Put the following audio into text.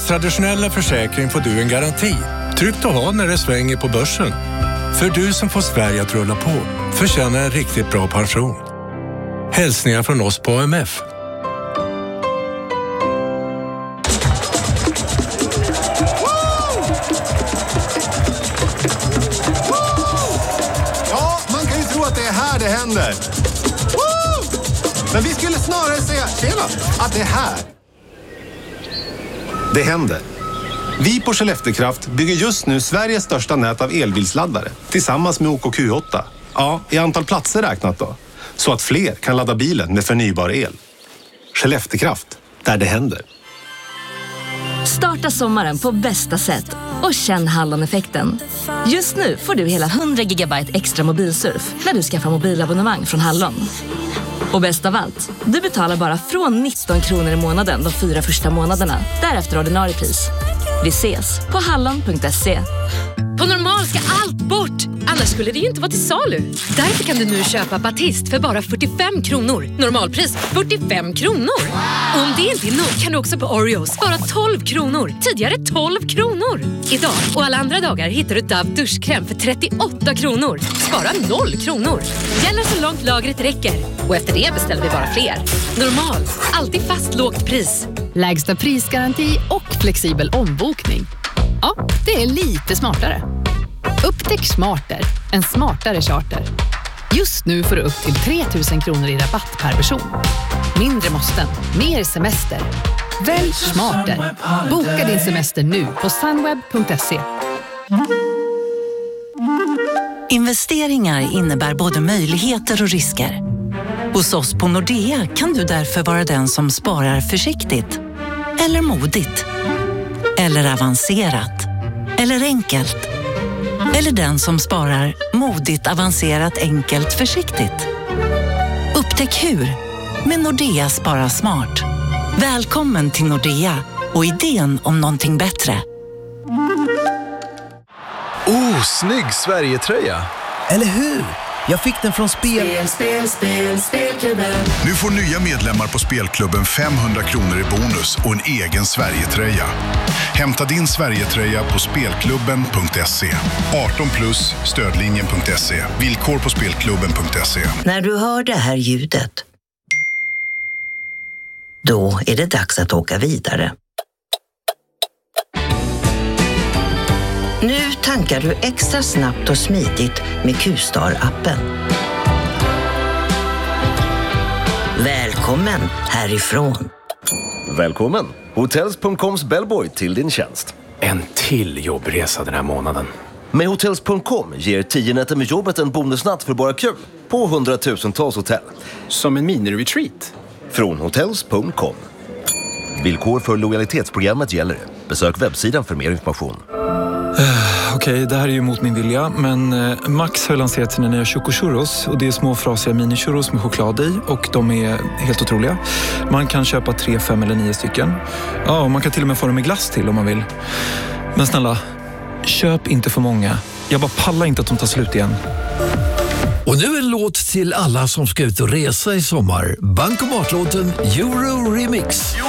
traditionella försäkring får du en garanti. Tryggt att ha när det svänger på börsen. För du som får Sverige att rulla på förtjänar en riktigt bra pension. Hälsningar från oss på AMF. Ja, man kan ju tro att det är här det händer. Men vi skulle snarare säga, tjena, att det är här det händer. Vi på Skelleftekraft bygger just nu Sveriges största nät av elbilsladdare tillsammans med OKQ8. Ja, i antal platser räknat då. Så att fler kan ladda bilen med förnybar el. Skelleftekraft, där det händer. Starta sommaren på bästa sätt och känn Hallon-effekten. Just nu får du hela 100 gigabyte extra mobilsurf när du skaffar mobilabonnemang från Hallon. Och bäst av allt, du betalar bara från 19 kronor i månaden de 4 första månaderna. Därefter ordinarie pris. Vi ses på hallon.se. På Normal ska allt bort, annars skulle det ju inte vara till salu. Därför kan du nu köpa Batist för bara 45 kronor. Normalpris 45 kronor. Och om det inte är nog kan du också på Oreos bara 12 kronor. Tidigare 12 kronor. Idag och alla andra dagar hittar du Dove duschkräm för 38 kronor. Spara 0 kronor. Gäller så långt lagret räcker. Och efter det beställer vi bara fler. Normal, alltid fast lågt pris. Lägsta prisgaranti och flexibel ombokning. Ja, det är lite smartare. Upptäck Smarter, en smartare charter. Just nu får du upp till 3 000 kronor i rabatt per person. Mindre måsten, mer semester. Välj Smarter. Boka din semester nu på sunweb.se. Investeringar innebär både möjligheter och risker. Hos oss på Nordea kan du därför vara den som sparar försiktigt. Eller modigt. Eller avancerat. Eller enkelt. Eller den som sparar modigt, avancerat, enkelt, försiktigt. Upptäck hur med Nordea Spara Smart. Välkommen till Nordea och idén om någonting bättre. Oh, snygg Sverige-tröja. Eller hur? Jag fick den från Spelklubben. Nu får nya medlemmar på Spelklubben 500 kronor i bonus och en egen Sverige-tröja. Hämta din Sverige-tröja på spelklubben.se. 18+, stödlinjen.se. Villkor på spelklubben.se. När du hör det här ljudet, då är det dags att åka vidare. Nu tankar du extra snabbt och smidigt med Q-Star-appen. Välkommen härifrån. Välkommen! Hotels.coms bellboy till din tjänst. En till jobbresa den här månaden. Med Hotels.com ger 10 nätter med jobbet en bonusnatt för bara kul på 100,000-tals hotell. Som en mini-retreat. Från Hotels.com. Villkor för lojalitetsprogrammet gäller. Besök webbsidan för mer information. Okej, det här är ju mot min vilja, men Max har lanserat sina nya chocochurros och det är små frasiga mini-churros med choklad i och de är helt otroliga. Man kan köpa 3, 5 eller 9 stycken. Ja, och man kan till och med få dem med glass till om man vill. Men snälla, köp inte för många. Jag bara pallar inte att de tar slut igen. Och nu en låt till alla som ska ut och resa i sommar. Bankomatlåten Euro Remix.